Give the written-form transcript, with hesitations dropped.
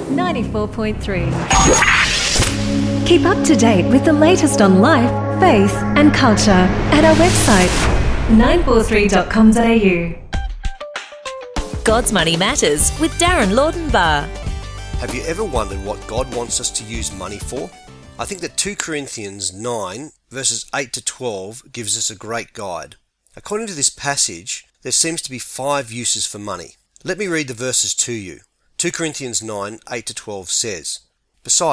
94.3. Keep up to date with the latest on life, faith and culture at our website 943.com.au. God's Money Matters with Darren Lordenbar. Have you ever wondered what God wants us to use money for? I think that 2 Corinthians 9 verses 8 to 12 gives us a great guide. According to this passage, there seems to be 5 uses for money. Let me read the verses to you. 2 Corinthians 9, 8 to 12 says, "Besides,